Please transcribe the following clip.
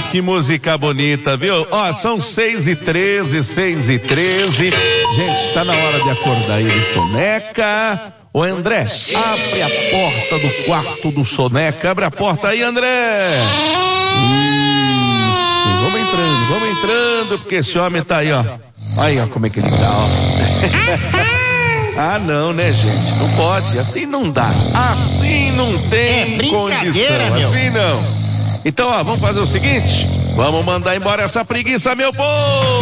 que música bonita, viu? Ó, são 6h13. Gente, tá na hora de acordar aí do Soneca. Ô André, abre a porta do quarto do Soneca. Abre a porta aí, André. Vamos entrando, porque esse homem tá aí, ó. Aí, ó, como é que ele tá, ó. Ah, não, né, gente? Não pode, assim não dá. Assim não tem condição, meu. Assim não. Então, ó, vamos fazer o seguinte: vamos mandar embora essa preguiça, meu povo!